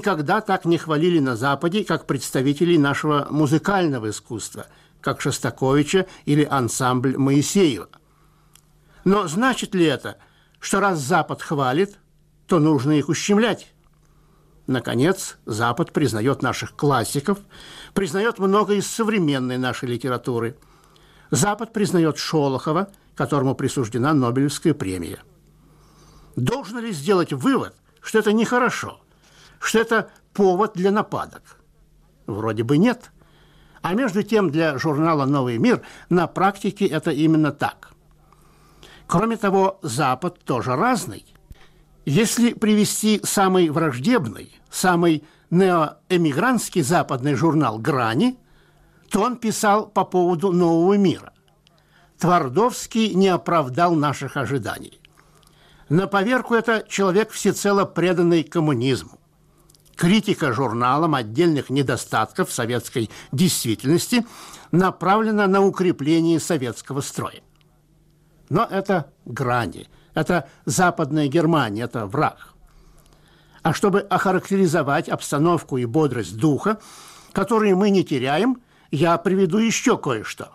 никогда так не хвалили на Западе, как представителей нашего музыкального искусства, как Шостаковича или ансамбль Моисеева. Но значит ли это, что раз Запад хвалит, то нужно их ущемлять? Наконец, Запад признает наших классиков, признает много из современной нашей литературы. Запад признает Шолохова, которому присуждена Нобелевская премия. Должно ли сделать вывод, что это нехорошо, что это повод для нападок? Вроде бы нет. А между тем для журнала «Новый мир» на практике это именно так. Кроме того, Запад тоже разный. Если привести самый враждебный, самый неоэмигрантский западный журнал «Грани», то он писал по поводу «Нового мира». Твардовский не оправдал наших ожиданий. На поверку это человек, всецело преданный коммунизму. Критика журналом отдельных недостатков советской действительности направлена на укрепление советского строя. Но это «Грани», это Западная Германия, это враг. А чтобы охарактеризовать обстановку и бодрость духа, которые мы не теряем, я приведу еще кое-что.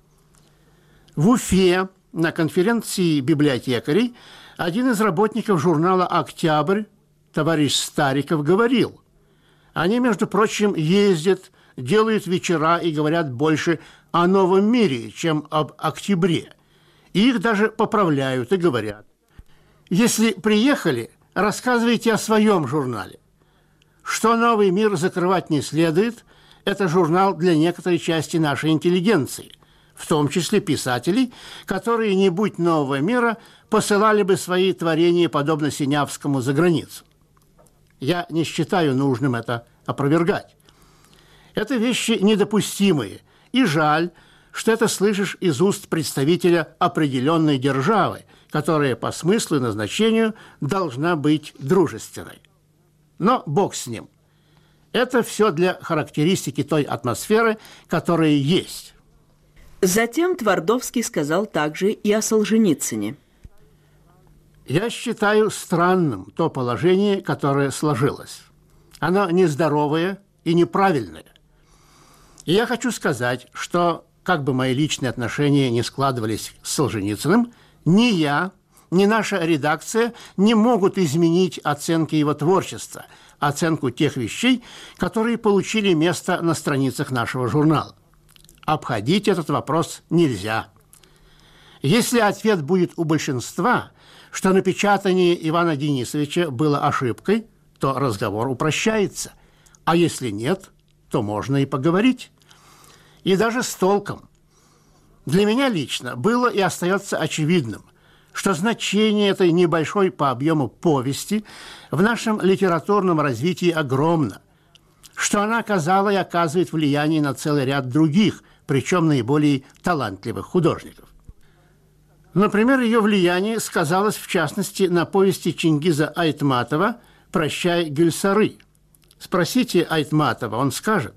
В Уфе на конференции библиотекарей один из работников журнала «Октябрь», товарищ Стариков, говорил: они, между прочим, ездят, делают вечера и говорят больше о новом мире, чем об октябре. И их даже поправляют и говорят: если приехали, рассказывайте о своем журнале. Что «Новый мир» закрывать не следует, это журнал для некоторой части нашей интеллигенции, в том числе писателей, которые, не будь «Нового мира», посылали бы свои творения, подобно Синявскому, за границу. Я не считаю нужным это опровергать. Это вещи недопустимые, и жаль, что это слышишь из уст представителя определенной державы, которая по смыслу и назначению должна быть дружественной. Но бог с ним. Это все для характеристики той атмосферы, которая есть. Затем Твардовский сказал также и о Солженицыне. Я считаю странным то положение, которое сложилось. Оно нездоровое и неправильное. И я хочу сказать, что, как бы мои личные отношения не складывались с Солженицыным, ни я, ни наша редакция не могут изменить оценки его творчества, оценку тех вещей, которые получили место на страницах нашего журнала. Обходить этот вопрос нельзя. Если ответ будет у большинства, что напечатание Ивана Денисовича было ошибкой, то разговор упрощается. А если нет, то можно и поговорить. И даже с толком. Для меня лично было и остается очевидным, что значение этой небольшой по объему повести в нашем литературном развитии огромно, что она оказала и оказывает влияние на целый ряд других, причем наиболее талантливых художников. Например, ее влияние сказалось, в частности, на повести Чингиза Айтматова «Прощай, Гюльсары». Спросите Айтматова, он скажет.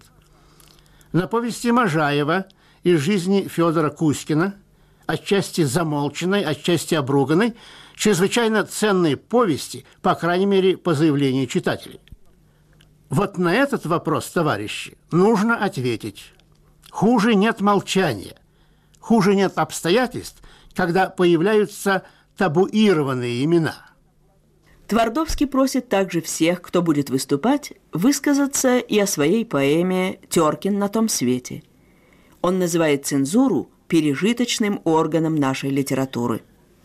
На повести Можаева из жизни Федора Кузькина, отчасти замолченной, отчасти обруганной, чрезвычайно ценные повести, по крайней мере, по заявлению читателей. Вот на этот вопрос, товарищи, нужно ответить. Хуже нет молчания, хуже нет обстоятельств, когда появляются табуированные имена. Твардовский просит также всех, кто будет выступать, высказаться и о своей поэме «Теркин на том свете». Он называет цензуру пережиточным органом нашей литературы.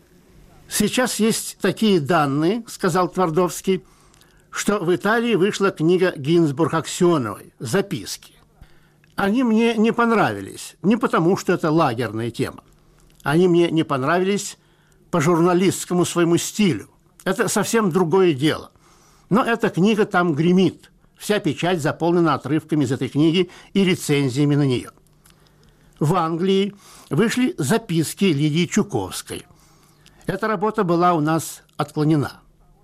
Сейчас есть такие данные, сказал Твардовский, что в Италии вышла книга Гинзбург-Аксеновой «Записки». Они мне не понравились, не потому, что это лагерная тема. Они мне не понравились по журналистскому своему стилю. Это совсем другое дело. Но эта книга там гремит. Вся печать заполнена отрывками из этой книги и рецензиями на нее. В Англии вышли записки Лидии Чуковской. Эта работа была у нас отклонена.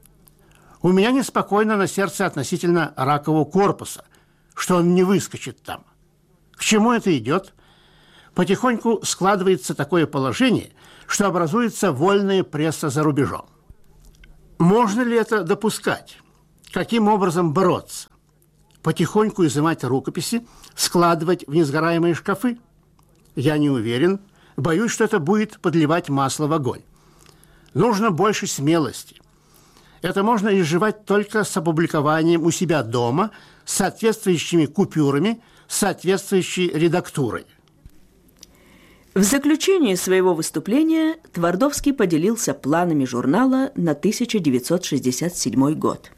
У меня неспокойно на сердце относительно ракового корпуса, что он не выскочит там. К чему это идет? Потихоньку складывается такое положение, что образуется вольная пресса за рубежом. Можно ли это допускать? Каким образом бороться? Потихоньку изымать рукописи, складывать в несгораемые шкафы? Я не уверен, боюсь, что это будет подливать масло в огонь. Нужно больше смелости. Это можно изживать только с опубликованием у себя дома, с соответствующими купюрами, с соответствующей редактурой. В заключение своего выступления Твардовский поделился планами журнала на 1967 год.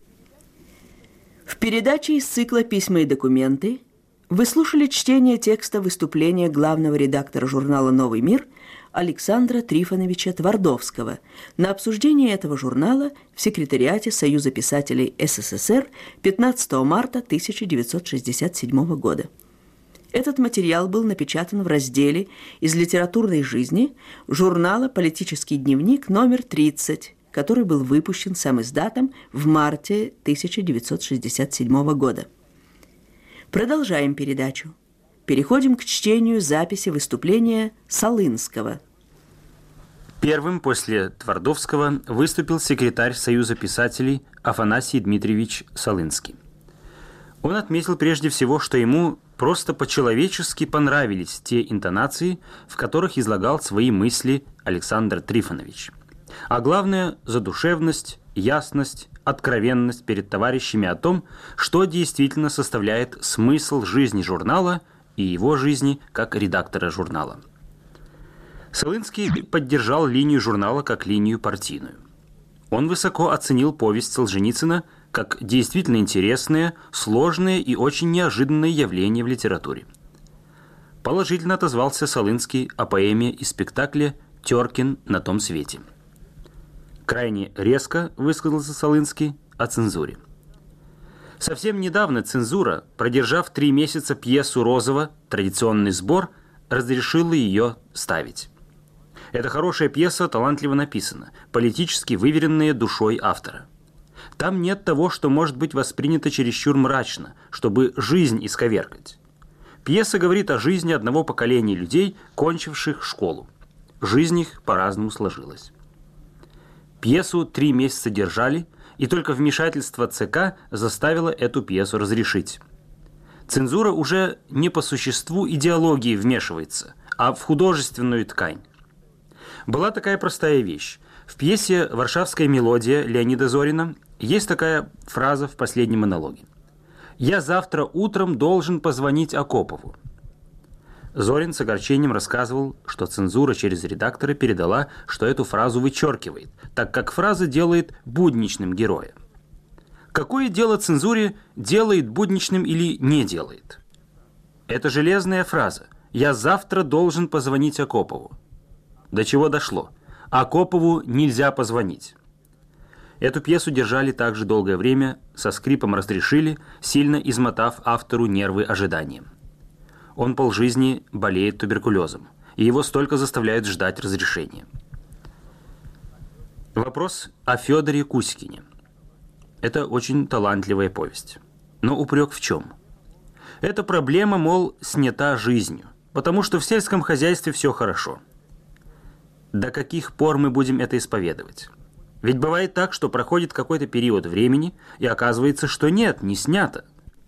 В передаче из цикла «Письма и документы» вы слушали чтение текста выступления главного редактора журнала «Новый мир» Александра Трифоновича Твардовского на обсуждение этого журнала в секретариате Союза писателей СССР 15 марта 1967 года. Этот материал был напечатан в разделе «Из литературной жизни» журнала «Политический дневник» номер 30, который был выпущен самиздатом в марте 1967 года. Продолжаем передачу. Переходим к чтению записи выступления Солынского. Первым после Твардовского выступил секретарь Союза писателей Афанасий Дмитриевич Солынский. Он отметил прежде всего, что ему просто по-человечески понравились те интонации, в которых излагал свои мысли Александр Трифонович. А главное – задушевность, ясность, откровенность перед товарищами о том, что действительно составляет смысл жизни журнала и его жизни как редактора журнала. Солынский поддержал линию журнала как линию партийную. Он высоко оценил повесть Солженицына как действительно интересное, сложное и очень неожиданное явление в литературе. Положительно отозвался Солынский о поэме и спектакле «Теркин на том свете». Крайне резко высказался Солынский о цензуре. Совсем недавно цензура, продержав 3 месяца пьесу Розова «Традиционный сбор», разрешила ее ставить. Эта хорошая пьеса талантливо написана, политически выверенная душой автора. Там нет того, что может быть воспринято чересчур мрачно, чтобы жизнь исковеркать. Пьеса говорит о жизни одного поколения людей, кончивших школу. Жизнь их по-разному сложилась. Пьесу 3 месяца держали, и только вмешательство ЦК заставило эту пьесу разрешить. Цензура уже не по существу идеологии вмешивается, а в художественную ткань. Была такая простая вещь. В пьесе «Варшавская мелодия» Леонида Зорина есть такая фраза в последнем монологе. «Я завтра утром должен позвонить Акопову». Зорин с огорчением рассказывал, что цензура через редактора передала, что эту фразу вычеркивает, так как фраза делает будничным героя. Какое дело цензуре, делает будничным или не делает? Это железная фраза «Я завтра должен позвонить Акопову». До чего дошло? Акопову нельзя позвонить. Эту пьесу держали также долгое время, со скрипом разрешили, сильно измотав автору нервы ожиданием. Он полжизни болеет туберкулезом, и его столько заставляют ждать разрешения. Вопрос о Федоре Кузькине. Это очень талантливая повесть. Но упрек в чем? Эта проблема, мол, снята жизнью, потому что в сельском хозяйстве все хорошо. До каких пор мы будем это исповедовать? Ведь бывает так, что проходит какой-то период времени, и оказывается, что нет, не снято.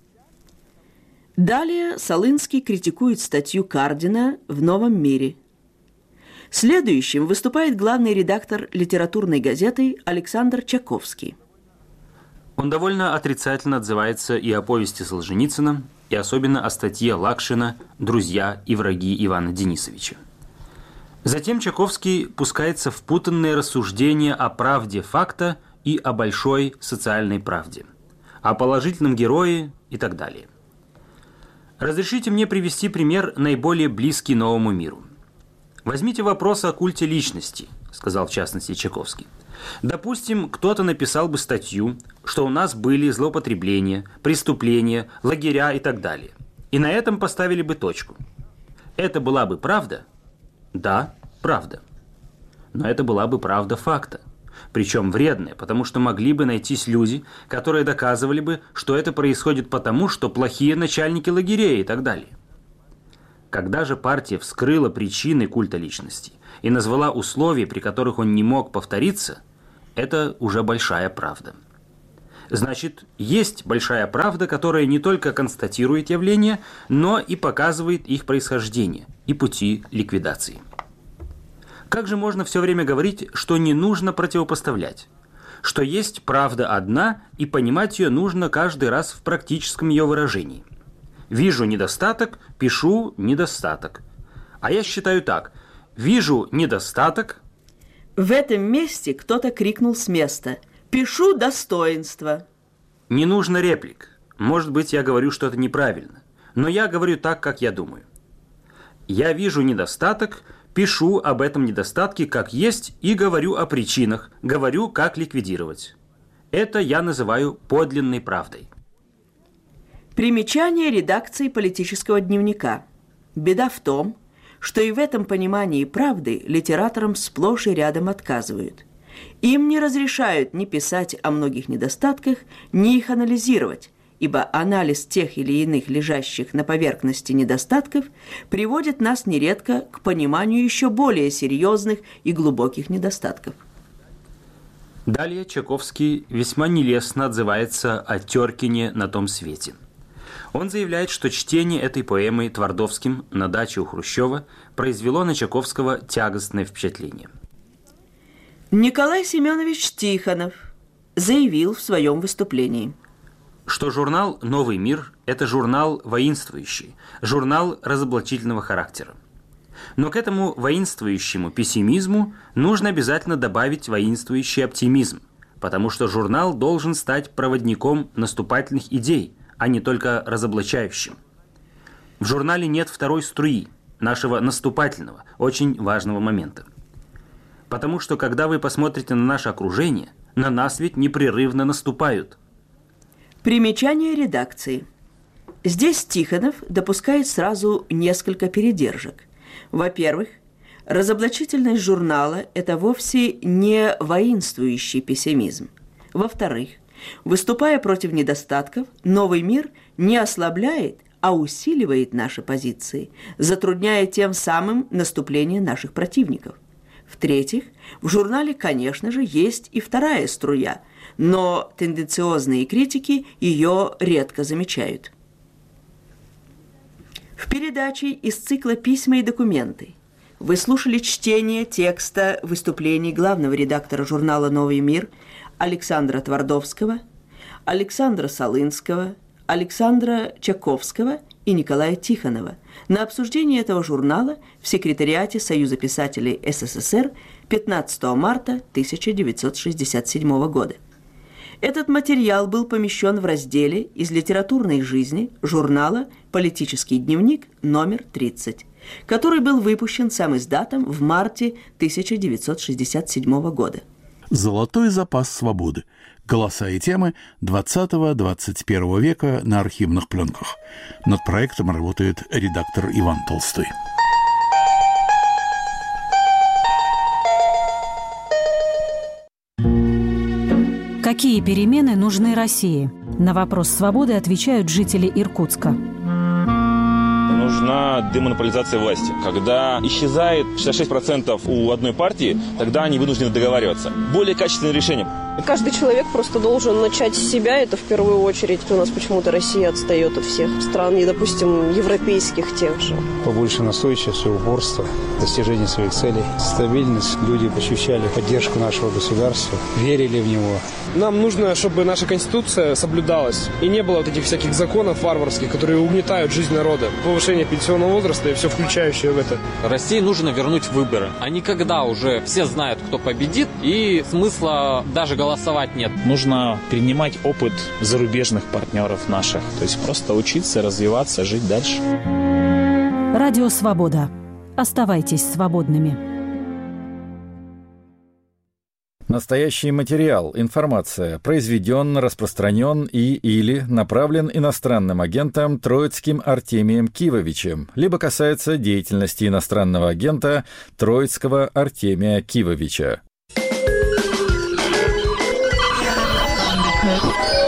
Далее Солынский критикует статью Кардина в «Новом мире». Следующим выступает главный редактор литературной газеты Александр Чаковский. Он довольно отрицательно отзывается и о повести Солженицына, и особенно о статье Лакшина «Друзья и враги Ивана Денисовича». Затем Чаковский пускается в путанные рассуждения о правде факта и о большой социальной правде, о положительном герое и так далее. Разрешите мне привести пример, наиболее близкий новому миру. Возьмите вопрос о культе личности, сказал в частности Чаковский. Допустим, кто-то написал бы статью, что у нас были злоупотребления, преступления, лагеря и так далее. И на этом поставили бы точку. Это была бы правда? Да, правда. Но это была бы правда факта. Причем вредная, потому что могли бы найтись люди, которые доказывали бы, что это происходит потому, что плохие начальники лагерей и так далее. Когда же партия вскрыла причины культа личности и назвала условия, при которых он не мог повториться, это уже большая правда. Значит, есть большая правда, которая не только констатирует явления, но и показывает их происхождение и пути ликвидации. Как же можно все время говорить, что не нужно противопоставлять? Что есть правда одна, и понимать ее нужно каждый раз в практическом ее выражении. Вижу недостаток, пишу недостаток. А я считаю так. Вижу недостаток. В этом месте кто-то крикнул с места: «Пишу достоинство». Не нужно реплик. Может быть, я говорю что-то неправильно. Но я говорю так, как я думаю. Я вижу недостаток, пишу об этом недостатке как есть и говорю о причинах, говорю, как ликвидировать. Это я называю подлинной правдой. Примечание редакции политического дневника. Беда в том, что и в этом понимании правды литераторам сплошь и рядом отказывают. Им не разрешают ни писать о многих недостатках, ни их анализировать, ибо анализ тех или иных лежащих на поверхности недостатков приводит нас нередко к пониманию еще более серьезных и глубоких недостатков. Далее Чайковский весьма нелестно отзывается о Теркине на том свете. Он заявляет, что чтение этой поэмы Твардовским на даче у Хрущева произвело на Чайковского тягостное впечатление. Николай Семенович Тихонов заявил в своем выступлении, что журнал «Новый мир» – это журнал воинствующий, журнал разоблачительного характера. Но к этому воинствующему пессимизму нужно обязательно добавить воинствующий оптимизм, потому что журнал должен стать проводником наступательных идей, а не только разоблачающим. В журнале нет второй струи, нашего наступательного, очень важного момента. Потому что, когда вы посмотрите на наше окружение, на нас ведь непрерывно наступают. Примечание редакции. Здесь Тихонов допускает сразу несколько передержек. Во-первых, разоблачительность журнала – это вовсе не воинствующий пессимизм. Во-вторых, выступая против недостатков, «Новый мир» не ослабляет, а усиливает наши позиции, затрудняя тем самым наступление наших противников. В-третьих, в журнале, конечно же, есть и вторая струя, но тенденциозные критики ее редко замечают. В передаче из цикла «Письма и документы» вы слушали чтение текста выступлений главного редактора журнала «Новый мир» Александра Твардовского, Александра Солынского, Александра Чайковского и Николая Тихонова на обсуждение этого журнала в секретариате Союза писателей СССР 15 марта 1967 года. Этот материал был помещен в разделе из литературной жизни журнала «Политический дневник» номер 30, который был выпущен самиздатом в марте 1967 года. «Золотой запас свободы. Голоса и темы 20-21 века на архивных пленках». Над проектом работает редактор Иван Толстой. Какие перемены нужны России? На вопрос свободы отвечают жители Иркутска. Нужна демонополизация власти. Когда исчезает 66% у одной партии, тогда они вынуждены договариваться. Более качественное решение. Каждый человек просто должен начать с себя, это в первую очередь. У нас почему-то Россия отстает от всех стран, и, допустим, европейских тех же. Побольше настойчивости, упорства, достижения своих целей, стабильность. Люди ощущали поддержку нашего государства, верили в него. Нам нужно, чтобы наша Конституция соблюдалась, и не было вот этих всяких законов варварских, которые угнетают жизнь народа. Повышение пенсионного возраста и все включающее в это. России нужно вернуть выборы. А не когда уже все знают, кто победит, и смысла даже голосовать нет. Нужно перенимать опыт зарубежных партнеров наших. То есть просто учиться, развиваться, жить дальше. Радио «Свобода». Оставайтесь свободными. Настоящий материал, информация произведен, распространен или направлен иностранным агентом Троицким Артемием Кивовичем, либо касается деятельности иностранного агента Троицкого Артемия Кивовича.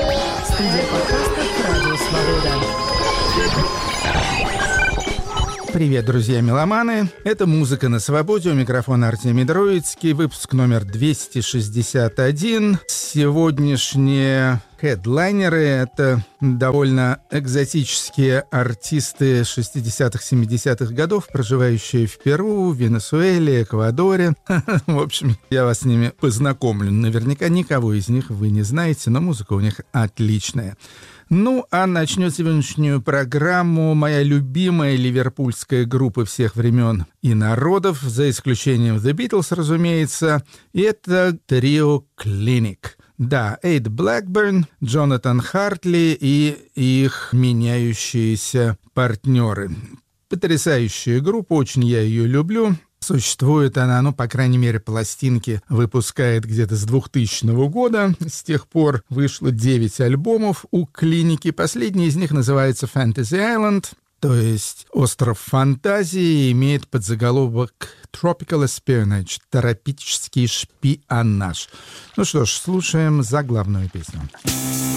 Студия подкастов «Радио Свобода». Привет, друзья меломаны! Это «Музыка на свободе». У микрофона Артемий Троицкий. Выпуск номер 261. Сегодняшние хедлайнеры — это довольно экзотические артисты 60-х, 70-х годов, проживающие в Перу, Венесуэле, Эквадоре. В общем, я вас с ними познакомлю. Наверняка никого из них вы не знаете, но музыка у них отличная. Ну, а начнет сегодняшнюю программу моя любимая ливерпульская группа всех времен и народов, за исключением The Beatles, разумеется, и это трио Clinic. Да, Эйд Блэкберн, Джонатан Хартли и их меняющиеся партнеры. Потрясающая группа, очень я ее люблю. Существует она, по крайней мере, пластинки выпускает где-то с 2000 года. С тех пор вышло 9 альбомов у Клиники. Последний из них называется Fantasy Island, то есть «Остров фантазии», имеет подзаголовок Tropical Espionage, тропический шпионаж. Ну что ж, слушаем заглавную песню.